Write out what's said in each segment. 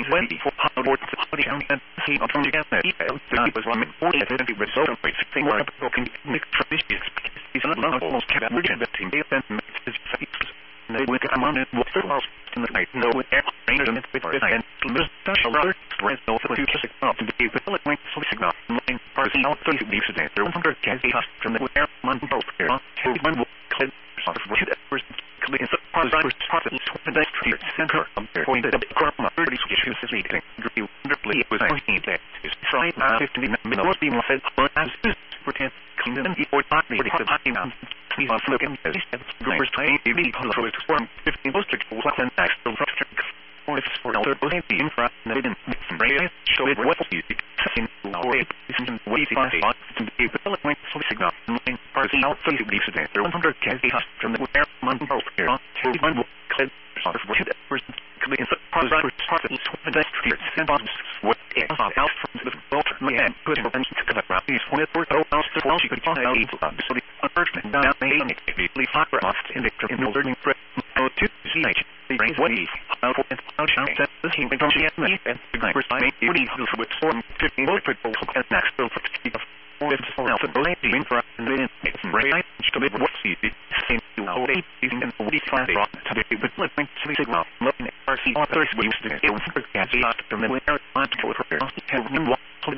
24 pound to the down and see on from together. He was running 40 and he was so basically were talking mixed traditions. He's almost kept region that he made and made his face. They would come on and walk through in the night. No air rain and with this and Mr. Shallow spread over to kiss it up to be with the link so signal. Line party out 30 weeks a day. There was a candy from the air man both here. One will clean sort of with every clean the part of the street center of their point at the corner. 30 issues is leading. Drew wonderfully was I need that. His try 15 minutes being said as pretend clean and before party with the party now. Please look at this. Groupers time TV color to form 15 postage and extra structure. Or if for other both the infra and then raise show it what you in our way to be development so signal and party out 30 weeks a day. 100 candy from the air man both here. One will clean sort of with person clean the part of the street and what out from the boat and put it together. These when it worked out the well she could find out so the first down main immediately fiber off in the learning prep to CH the range what out chance that the team from GME and the first time it would form 15 more people and next for with out the bullet the infra and then it's right to be what see same to our using the 45 to be with looking to signal looking at RC authors we used to it was from the air on to prepare have one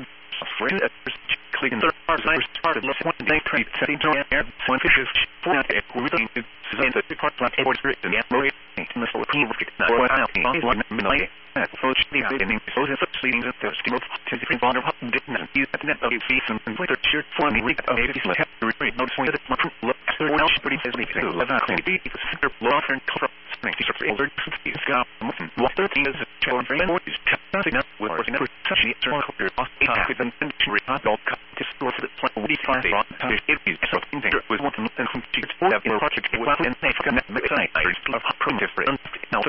friend clean the part of the one day trade setting to air one fishes for that everything is in the part like it was written yeah more in the sort of what I one minute so the beginning so the leading the stimulus to the free water didn't use that net of season and later shirt for me read of this have to read notice when the look well pretty busy to live out clean be the super law and cover strength is older is got what 13 is children more is nothing up with working for such a turn of your past even century adult to store for the 25 it is something that was one and from tickets for that project well and they connect mechanic of primitive now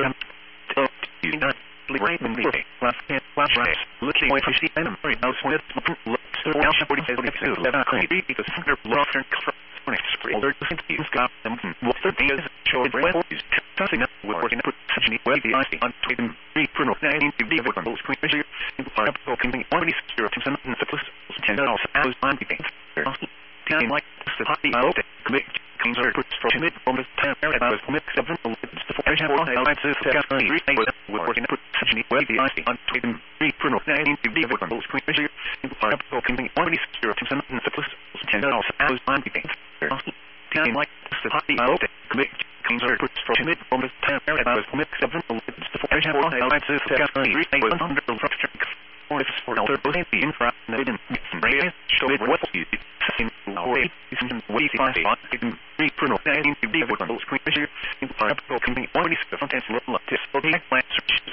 you not right in the last looking away from the enemy now when it looks to now somebody says it's too because they're lost and older things got them what 13 is showing well is nothing up with working for such a way the icy on trading repreneur to be able to those creatures are talking already secure to some of the plus $10 as on the things like the party out commit things are put for mid from the time I was commit 7 the fortune of I like to get we're working to put such a way the icy on trading repreneur to be able to those creatures are talking already secure to some of the plus $10 as on the things like the party out commit things are put for mid from the time I was commit 7 the fortune of I like to get under the structure or if for other both the infra and they didn't show it what you in our way we find repreneur to be able to those creatures in part of the already the front end look like this